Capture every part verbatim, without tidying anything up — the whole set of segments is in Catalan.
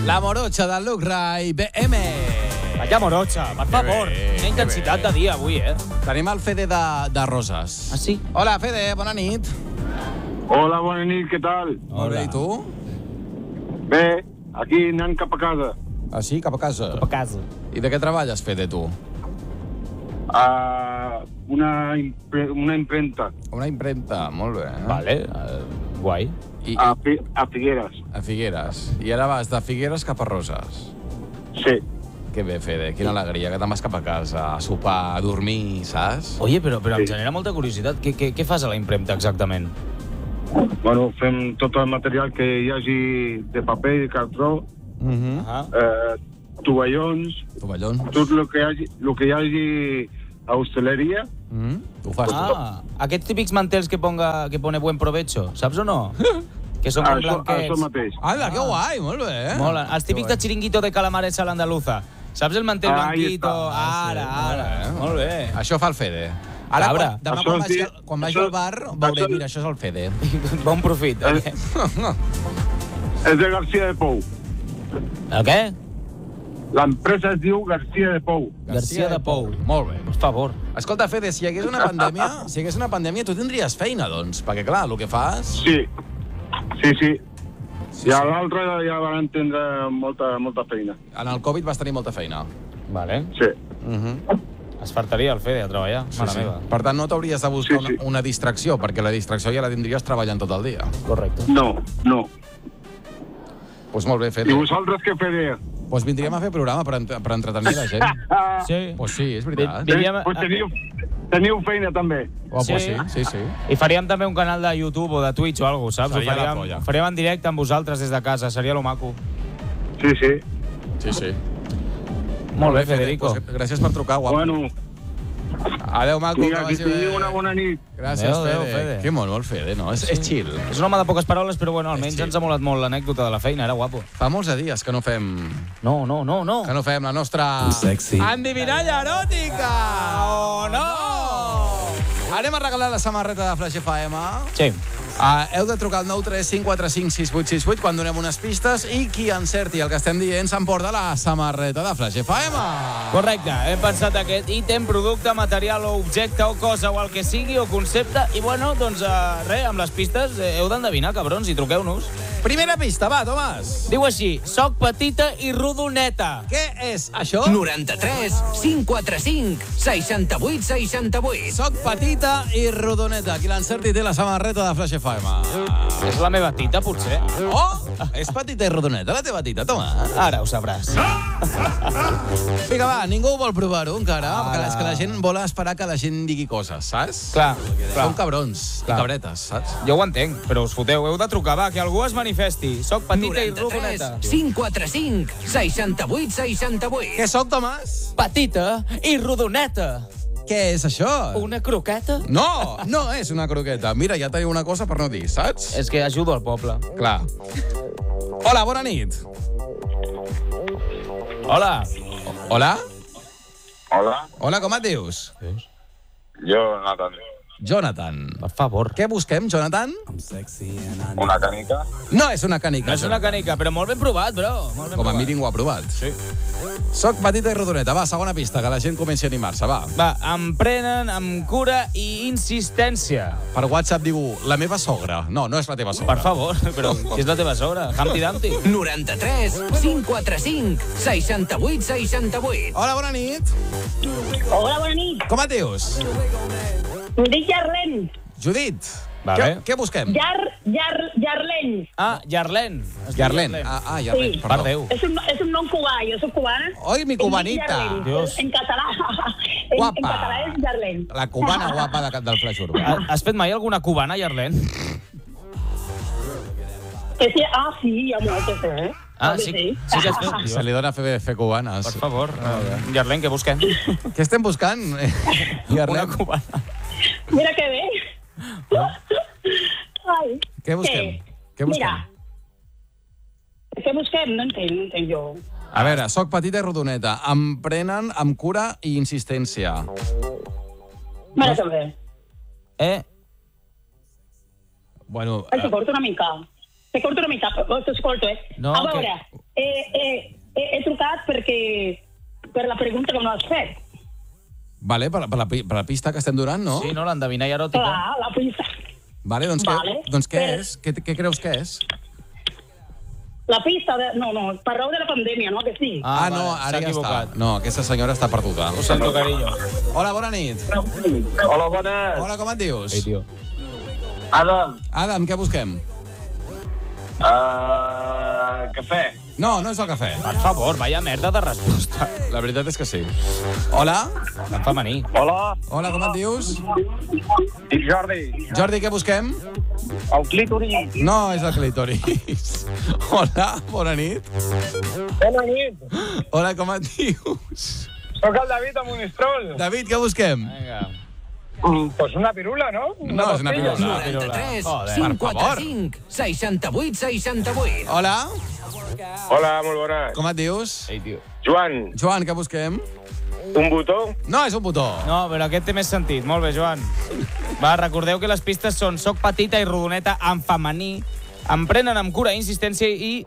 La Morocha del Luke Rai B M. Vaya Morocha, per favor. bé, Quina intensitat de dia avui, eh? Tenim el Fede de, de Roses. Ah, sí? Hola, Fede, bona nit. Hola, bona nit, què tal? Molt bé, i tu? Bé, aquí anant cap a casa. Ah, sí? Cap a casa? Cap a casa. I de què treballes, Fede, tu? A una, impre una impremta. Una impremta, molt bé. Vale, uh, guai. I, A, Fi a Figueres. a Figueres. I ara vas de Figueres cap a Roses. Sí. Que bé, Fede, quina alegria, que te'n vas cap a casa, a sopar, a dormir, saps? Oye, però, però em Sí. genera molta curiositat. Què, què, què fas a la impremta exactament? Bueno, fem tot el material que hi hagi de paper i de cartró, Uh -huh. Ah. eh, tovallons, Tovallons. tot el que hi hagi, lo que hi hagi a hostaleria. Mm -hmm. Tu ho fas. Ah, aquests típics mantels que, ponga, que pone buen provecho, saps o no? Que són com Això, blanquets. això mateix. Ala, que guai, molt bé. Mola. Els típics de xiringuito de calamares a l'andaluza. Saps el mantel Ahí blanquito? està. Ara, Ah, sí, ara. molt Molt bé. Això fa el Fede. Ara, Cabra. quan, demà Això quan, sí, vagi, quan vagi això- al bar, veuré, això- mira, això és el Fede. Bon profit. Eh? Eh? És de García de Pou. El què? L'empresa es diu García de Pou. García de Pou. Molt bé. Per favor. Escolta, Fede, si hi hagués una pandèmia, si hi hagués una pandèmia, tu tindries feina, doncs, perquè, clar, el que fas... Sí, sí, sí. Sí, I a sí. l'altre ja van tindre molta, molta feina. En el Covid vas tenir molta feina. Vale. Sí. Uh -huh. Es fartaria el Fede a treballar. Sí, Mare sí. meva. Per tant, no t'hauries de buscar Sí, sí. una, una distracció, perquè la distracció ja la tindries treballant tot el dia. Correcte. No, no. Doncs pues molt bé, Fede. I vosaltres què fareu? Doncs pues vindríem a fer programa per, ent per entretenir la gent. Sí. Doncs pues sí, és veritat. Vi- Diríem- Pues teniu, teniu feina també. Oh, pues Sí. sí, sí, sí. I faríem també un canal de YouTube o de Twitch o alguna cosa, saps? Seria Ho la faríem, polla. faríem en directe amb vosaltres des de casa. Seria lo maco. Sí, sí. Sí, sí. Molt bé, Federico. Pues gràcies per trucar, guapo. Bueno, Adéu, maco, vinga, que que vagi bé. tingueu una bona nit. Gràcies, Adéu, adéu, Fede. Fede. Que molt, molt Fede, no? És, és chill. És un home de poques paraules, però bueno, almenys Sí. ens ha molat molt l'anècdota de la feina. Era guapo. Fa molts de dies que no fem... No, no, no, no. Que no fem la nostra... Sexy. Endivinalla eròtica! Oh, no! Anem a regalar la samarreta de Flash F M. Sí. Uh, heu de trucar al nou tres cinc quatre cinc sis vuit sis vuit quan donem unes pistes i qui encerti el que estem dient s'emporta la samarreta de Flash F M. Correcte, hem pensat aquest ítem, producte, material o objecte o cosa o el que sigui o concepte i bueno, doncs uh, res, amb les pistes eh, heu d'endevinar, cabrons, i truqueu-nos. Primera pista, va, Tomàs. Diu així, soc petita i rodoneta. Què és això? noranta-tres cinc quatre cinc seixanta-vuit seixanta-vuit. Soc petita i rodoneta. Qui l'encerti té la samarreta de Flash F M. És la meva tita, potser? Oh, és petita i rodoneta, la teva tita, toma. Ara ho sabràs. Vinga, va, ningú vol provar-ho encara, Ara. perquè és que la gent vol esperar que la gent digui coses, saps? Clar, clar. Són cabrons Clar. i cabretes, saps? Jo ho entenc, però us foteu, heu de trucar, va, que algú es manifesti. Soc petita i noranta-tres rodoneta. cinc quatre cinc seixanta-vuit seixanta-vuit. Què sóc, Tomàs? Petita i rodoneta. Què és això? Una croqueta? No, no és una croqueta. Mira, ja teniu una cosa per no dir, saps? És que ajudo al poble. Clar. Hola, bona nit. Hola. Hola? Hola, Hola, com et dius? jo, Nathan. Jonathan. Per favor. Què busquem, Jonathan? Una canica? No és una canica. No és una canica, però molt ben provat, bro. Molt ben Com a provat. mínim ho ha provat. Sí. Soc petita i rodoneta. Va, segona pista, que la gent comenci a animar-se, va. Va, em prenen amb cura i insistència. Per WhatsApp diu, la meva sogra. No, no és la teva sogra. Per favor, però si és la teva sogra. Humpty Dumpty. noranta-tres cinc quatre cinc seixanta-vuit seixanta-vuit. Hola, bona nit. Hola, bona nit. Com et dius? Em dic Jarlen. Judit. Vale. Què, què busquem? Jar, Jar, Jarlen. Ah, Jarlen. Es diu Yarlen. Ah, ah, Yarlen, Sí. Per perdó. Déu. És un, és un nom cubà, jo soc cubana. Oi, mi Em dic cubanita. Jarlen. Dios. En català. En, Guapa. en català és Jarlen. La cubana guapa de, del Flash Urbà. Ha- Has fet mai alguna cubana, Jarlen? Que sí, ah, sí, hi ha moltes, eh? Ah, Clar que sí, sí que has fet. Se li dona fer, fer cubanes. Per favor, uh, Jarlen, què busquem? Què estem buscant? Una Yarlen? cubana. Mira que bé. Ai. Què busquem? Què busquem? Mira. Què busquem? No entenc, no entenc jo. A veure, soc petita i rodoneta. Em prenen amb cura i insistència. Mira que bé. Eh? Bueno, Ai, te corto una mica. Te corto una mica, però t'escolto, eh? No, a veure, eh, eh, he, he trucat perquè per la pregunta que m'has fet. Vale, per, per, la, pi- per la pista que estem donant, no? Sí, no? L'endevinar eròtica. Clar, la pista. Vale, doncs, Vale. què, doncs què Per- és? Què, què creus que és? La pista de... No, no, parleu de la pandèmia, no? Que sí. Ah, no, vale, ara s'ha ja equivocat. està. No, aquesta senyora està perduda. Ho sento, carinyo. Hola, bona nit. Hola, bones. Hola, com et dius? Ei, tio. Adam, Adam, què busquem? uh, cafè. No, no és el cafè. Per favor, vaya merda de resposta. La veritat és que sí. Hola? En femení. Hola, Hola, com et dius? dic Jordi. Jordi, què busquem? El clítoris. No és el clitoris. Hola, bona nit. Bona nit. Hola, com et dius? Soc el David de Monistrol. David, què busquem? Vinga. Mm, pues una pirula, no? No, és una pirula. noranta-tres, Joder, cinc per quatre cinc, seixanta-vuit, seixanta-vuit. Hola, Hola, molt bona. com et dius? Ei, tio. Joan, Joan, què busquem? un botó? No, és un botó. No, però aquest té més sentit. Molt bé, Joan. Va, recordeu que les pistes són soc petita i rodoneta en femení, em prenen amb cura i insistència i...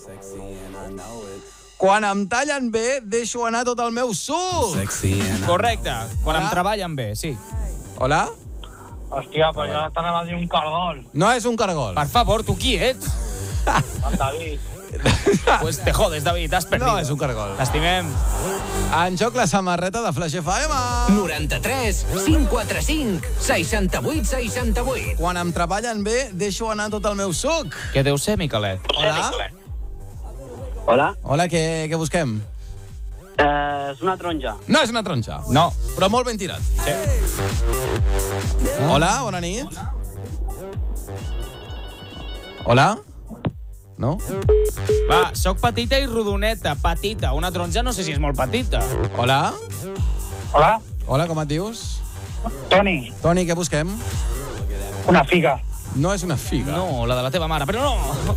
Quan em tallen bé, deixo anar tot el meu suc. Correcte. Quan Hola? em treballen bé, sí. Hola? Hòstia, però jo t'anava a dir un cargol. No és un cargol. Per favor, tu qui ets? El David. Pues te jodes, David, has perdido. No és un cargol. T'estimem. En joc la samarreta de Flash F M. noranta-tres, cinc quatre cinc, seixanta-vuit, seixanta-vuit. Quan em treballen bé, deixo anar tot el meu suc. Què deu ser, Miquelet? Hola? Hola, Hola, què, què busquem? eh, és una taronja. No és una taronja. No. Però molt ben tirat. Sí. Hola, bona nit. Hola? No? Va, soc petita i rodoneta. Petita. Una taronja no sé si és molt petita. Hola? Hola, Hola, com et dius? Toni, Toni, què busquem? una figa. No és una figa. No, la de la teva mare, però no.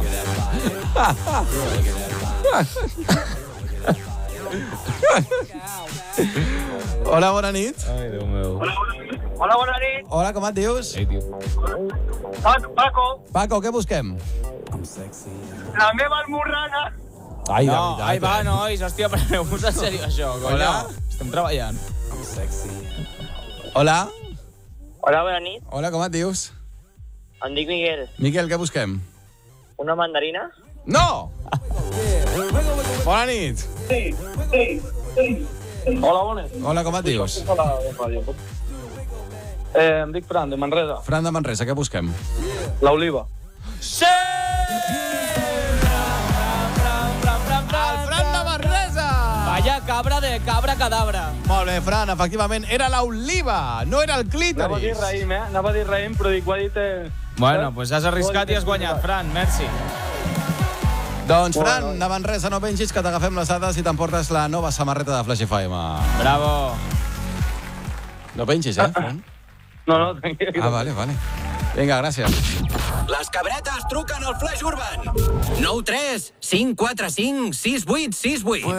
Hola, bona nit. Ai, Déu meu. Hola, bona nit. Hola, com et dius? Ei, tio. Paco, Paco, Paco, què busquem? la meva almorrana. Ai, No, ai, va, nois, hòstia, preneu-vos en sèrio això, conya. Hola? Estem treballant. Hola? Hola, bona nit. Hola, com et dius? Em dic Miguel. Miquel, què busquem? Una mandarina? No! Bona nit. Hola, bones. Hola, com et dius? Hola, ràdio. Eh, em dic Fran, de Manresa. Fran de Manresa, què busquem? L'oliva. Sí! El Fran de Manresa! Vaya cabra de cabra cadabra. Molt bé, Fran, efectivament, era l'oliva, no era el Anava a dir clítoris. raïm, eh? Anava a dir raïm, però dic, ho ha dit... Eh... Bueno, pues has arriscat i has guanyat, Fran, merci. Doncs, Fran, de Manresa, no pengis, que t'agafem les dades i t'emportes la nova samarreta de Flash F M. Bravo. No pengis, eh, Fran? No, no, tranquil. Ah, vale, vale. Vinga, gràcies. Les cabretes truquen al Flash Urban. nou tres cinc quatre cinc sis vuit sis vuit.